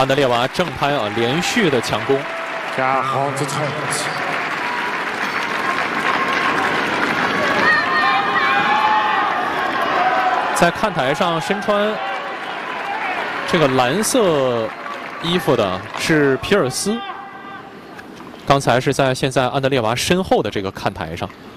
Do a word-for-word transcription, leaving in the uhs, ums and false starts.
安德烈娃正拍啊，连续的强攻。 加好子菜。 在看台上身穿这个蓝色衣服的是皮尔斯。刚才是在现在安德烈娃身后的这个看台上。